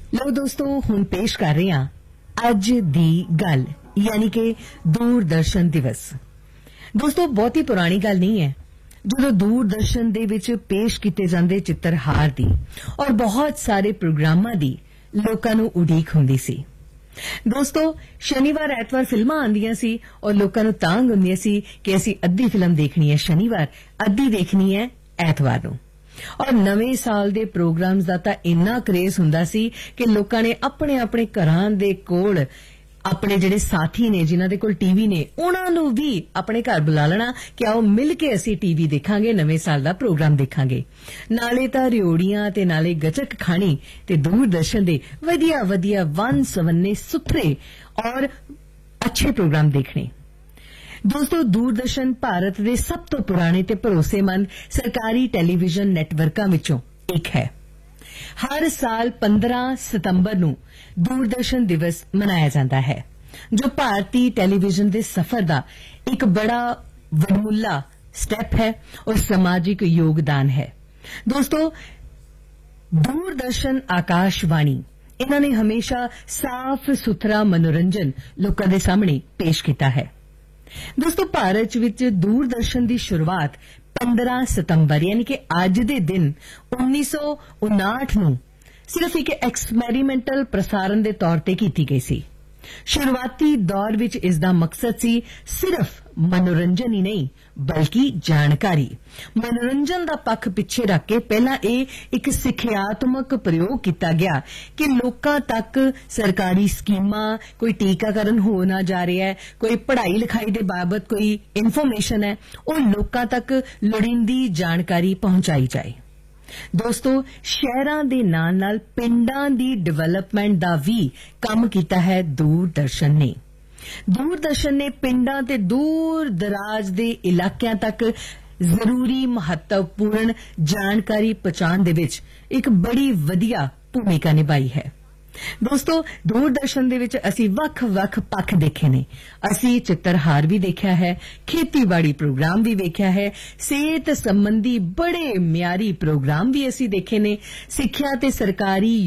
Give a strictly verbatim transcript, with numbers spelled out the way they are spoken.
ਲਓ ਦੋਸਤੋ ਹੁਣ ਪੇਸ਼ ਕਰ ਰਹੇ ਹਾਂ ਅੱਜ ਦੀ ਗੱਲ ਯਾਨੀ ਕਿ ਦੂਰਦਰਸ਼ਨ ਦਿਵਸ। ਦੋਸਤੋ ਬਹੁਤੀ ਪੁਰਾਣੀ ਗੱਲ ਨਹੀਂ ਹੈ ਜਦੋਂ ਦੂਰਦਰਸ਼ਨ ਦੇ ਵਿੱਚ ਪੇਸ਼ ਕੀਤੇ ਜਾਂਦੇ ਚਿੱਤਰਹਾਰ ਦੀ ਔਰ ਬਹੁਤ ਸਾਰੇ ਪ੍ਰੋਗਰਾਮਾਂ ਦੀ ਲੋਕਾਂ ਨੂੰ ਉਡੀਕ ਹੁੰਦੀ ਸੀ। ਦੋਸਤੋ ਸ਼ਨੀਵਾਰ ਐਤਵਾਰ ਫਿਲਮਾਂ ਆਉਂਦੀਆਂ ਸੀ ਔਰ ਲੋਕਾਂ ਨੂੰ ਤਾਂਘ ਹੁੰਦੀਆਂ ਸੀ ਕਿ ਅਸੀਂ ਅੱਧੀ ਫਿਲਮ ਦੇਖਣੀ ਹੈ ਸ਼ਨੀਵਾਰ, ਅੱਧੀ ਦੇਖਣੀ ਹੈ ਐਤਵਾਰ ਨੂੰ। ਔਰ ਨਵੇਂ ਸਾਲ ਦੇ ਪ੍ਰੋਗਰਾਮਸ ਦਾ ਤਾਂ ਇੰਨਾ ਕਰੇਜ਼ ਹੁੰਦਾ ਸੀ ਕਿ ਲੋਕਾਂ ਨੇ ਆਪਣੇ ਆਪਣੇ ਘਰਾਂ ਦੇ ਕੋਲ ਆਪਣੇ ਜਿਹੜੇ ਸਾਥੀ ਨੇ ਜਿਨ੍ਹਾਂ ਦੇ ਕੋਲ ਟੀਵੀ ਨੇ ਉਹਨਾਂ ਨੂੰ ਵੀ ਆਪਣੇ ਘਰ ਬੁਲਾ ਲੈਣਾ ਕਿ ਆਓ ਮਿਲ ਕੇ ਅਸੀਂ ਟੀਵੀ ਦੇਖਾਂਗੇ, ਨਵੇਂ ਸਾਲ ਦਾ ਪ੍ਰੋਗਰਾਮ ਦੇਖਾਂਗੇ। ਨਾਲੇ ਤਾਂ ਰਿਓੜੀਆਂ ਤੇ ਨਾਲੇ ਗਚਕ ਖਾਣੀ ਤੇ ਦੂਰਦਰਸ਼ਨ ਦੇ ਵਧੀਆ ਵਧੀਆ ਵੰਨ ਸਵੰਨੇ ਸੁਥਰੇ ਔਰ ਅੱਛੇ ਪ੍ਰੋਗਰਾਮ ਦੇਖਣੇ। ਦੋਸਤੋ ਦੂਰਦਰਸ਼ਨ ਭਾਰਤ ਦੇ ਸਭ ਤੋਂ ਪੁਰਾਣੇ ਤੇ ਭਰੋਸੇਮੰਦ ਸਰਕਾਰੀ ਟੈਲੀਵਿਜ਼ਨ ਨੈਟਵਰਕਾਂ ਵਿੱਚੋਂ ਇੱਕ ਹੈ। ਹਰ ਸਾਲ ਪੰਦਰਾਂ ਸਤੰਬਰ ਨੂੰ ਦੂਰਦਰਸ਼ਨ ਦਿਵਸ ਮਨਾਇਆ ਜਾਂਦਾ ਹੈ ਜੋ ਭਾਰਤੀ ਟੈਲੀਵਿਜ਼ਨ ਦੇ ਸਫ਼ਰ ਦਾ ਇੱਕ ਬੜਾ ਵਡਮੁੱਲਾ ਸਟੈਪ ਹੈ ਔਰ ਸਮਾਜਿਕ ਯੋਗਦਾਨ ਹੈ। ਦੋਸਤੋ ਦੂਰਦਰਸ਼ਨ ਆਕਾਸ਼ਵਾਣੀ ਇਹਨਾਂ ਨੇ ਹਮੇਸ਼ਾ ਸਾਫ਼ ਸੁਥਰਾ ਮਨੋਰੰਜਨ ਲੋਕਾਂ ਦੇ ਸਾਹਮਣੇ ਪੇਸ਼ ਕੀਤਾ ਹੈ। ਦੋਸਤੋ ਭਾਰਤ ਵਿੱਚ ਦੂਰਦਰਸ਼ਨ ਦੀ ਸ਼ੁਰੂਆਤ ਪੰਦਰਾਂ ਸਤੰਬਰ ਯਾਨੀ ਕਿ ਅੱਜ ਦੇ ਦਿਨ ਉੱਨੀ ਸੌ ਉਨਾਹਠ ਨੂੰ ਸਿਰਫ ਇੱਕ ਐਕਸਪੈਰੀਮੈਂਟਲ ਪ੍ਰਸਾਰਣ ਦੇ ਤੌਰ ਤੇ ਕੀਤੀ ਗਈ ਸੀ। ਸ਼ੁਰੂਆਤੀ ਦੌਰ ਵਿੱਚ ਇਸ ਦਾ ਮਕਸਦ ਸੀ ਸਿਰਫ ਮਨੋਰੰਜਨ ਹੀ ਨਹੀਂ ਬਲਕਿ ਜਾਣਕਾਰੀ। ਮਨੋਰੰਜਨ ਦਾ ਪੱਖ ਪਿੱਛੇ ਰੱਖ ਕੇ ਪਹਿਲਾਂ ਇਹ ਇੱਕ ਸਿੱਖਿਆਤਮਕ ਪ੍ਰਯੋਗ ਕੀਤਾ ਗਿਆ ਕਿ ਲੋਕਾਂ ਤੱਕ ਸਰਕਾਰੀ ਸਕੀਮਾਂ, ਕੋਈ ਟੀਕਾਕਰਨ ਹੋਣਾ ਜਾ ਰਿਹਾ ਹੈ, ਕੋਈ ਪੜ੍ਹਾਈ ਲਿਖਾਈ ਦੇ ਬਾਬਤ ਕੋਈ ਇਨਫੋਰਮੇਸ਼ਨ ਹੈ, ਉਹ ਲੋਕਾਂ ਤੱਕ ਲੋੜੀਂਦੀ ਜਾਣਕਾਰੀ ਪਹੁੰਚਾਈ ਜਾਏ। ਦੋਸਤੋ ਸ਼ਹਿਰਾਂ ਦੇ ਨਾਲ ਨਾਲ ਪਿੰਡਾਂ ਦੀ ਡਿਵੈਲਪਮੈਂਟ ਦਾ ਵੀ ਕੰਮ ਕੀਤਾ ਹੈ ਦੂਰਦਰਸ਼ਨ ਨੇ। ਦੂਰਦਰਸ਼ਨ ਨੇ ਪਿੰਡਾਂ ਤੇ ਦੂਰ ਦਰਾਜ ਦੇ ਇਲਾਕਿਆਂ ਤੱਕ ਜ਼ਰੂਰੀ ਮਹੱਤਵਪੂਰਨ ਜਾਣਕਾਰੀ ਪਹੁੰਚਾਉਣ ਦੇ ਵਿੱਚ ਇੱਕ ਬੜੀ ਵਧੀਆ ਭੂਮਿਕਾ ਨਿਭਾਈ ਹੈ। ਦੋਸਤੋ ਦੂਰਦਰਸ਼ਨ ਦੇ ਵਿੱਚ ਅਸੀਂ ਵੱਖ-ਵੱਖ ਪੱਖ ਦੇਖੇ ਨੇ। ਅਸੀਂ ਚਿੱਤਰਹਾਰ ਵੀ ਦੇਖਿਆ ਹੈ, ਖੇਤੀਬਾੜੀ ਪ੍ਰੋਗਰਾਮ ਵੀ ਵੇਖਿਆ ਹੈ, ਸਿਹਤ ਸੰਬੰਧੀ ਬੜੇ ਮਿਆਰੀ ਪ੍ਰੋਗਰਾਮ ਵੀ ਅਸੀਂ ਦੇਖੇ ਨੇ, ਸਿੱਖਿਆ ਤੇ ਸਰਕਾਰੀ